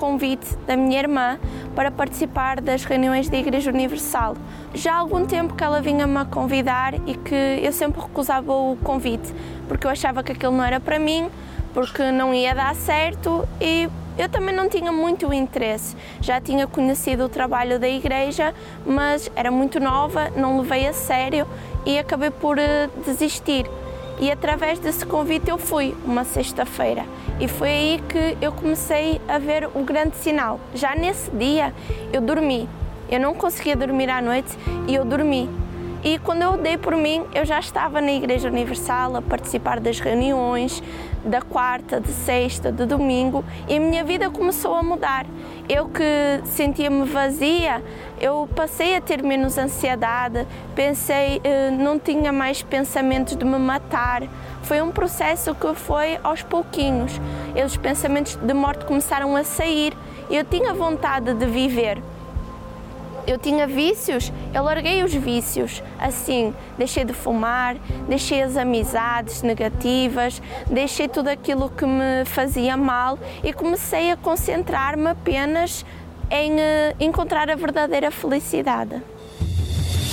convite da minha irmã para participar das reuniões da Igreja Universal. Já há algum tempo que ela vinha-me a convidar e que eu sempre recusava o convite, porque eu achava que aquilo não era para mim, porque não ia dar certo e eu também não tinha muito interesse. Já tinha conhecido o trabalho da igreja, mas era muito nova, não levei a sério e acabei por desistir. E através desse convite eu fui uma sexta-feira e foi aí que eu comecei a ver o grande sinal. Já nesse dia eu dormi, eu não conseguia dormir à noite e eu dormi. E quando eu dei por mim, eu já estava na Igreja Universal a participar das reuniões, da quarta, de sexta, de domingo, e a minha vida começou a mudar. Eu que sentia-me vazia, eu passei a ter menos ansiedade, não tinha mais pensamentos de me matar. Foi um processo que foi aos pouquinhos. Os pensamentos de morte começaram a sair e eu tinha vontade de viver. Eu tinha vícios, eu larguei os vícios, assim, deixei de fumar, deixei as amizades negativas, deixei tudo aquilo que me fazia mal e comecei a concentrar-me apenas em encontrar a verdadeira felicidade.